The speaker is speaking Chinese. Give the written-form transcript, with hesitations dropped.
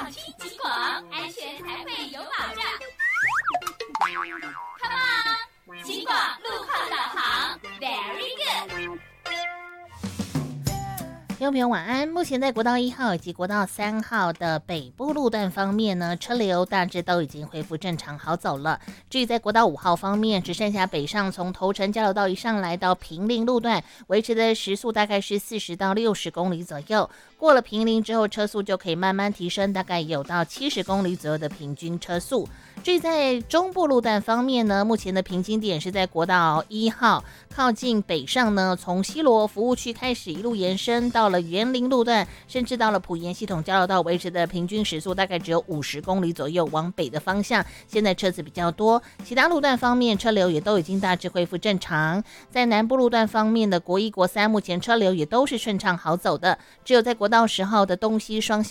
放轻警广，安全才会有保障。Come on， 警广路况导航 ，Very good。 听众朋友晚安。目前在国道1号以及国道3号的北部路段方面呢，车流大致都已经恢复正常好走了。至于在国道5号方面，只剩下北上从头城交流道一上来到平林路段，维持的时速大概是40到60公里左右。过了平林之后，车速就可以慢慢提升，大概有到70公里左右的平均车速。至于在中部路段方面呢，目前的平均点是在国道1号靠近北上呢，从西螺服务区开始一路延伸到了园林路段，甚至到了埔盐系统交流道，维持的平均时速大概只有50公里左右，往北的方向现在车子比较多。其他路段方面车流也都已经大致恢复正常。在南部路段方面的国1、国3目前车流也都是顺畅好走的，只有在国道10号的东西双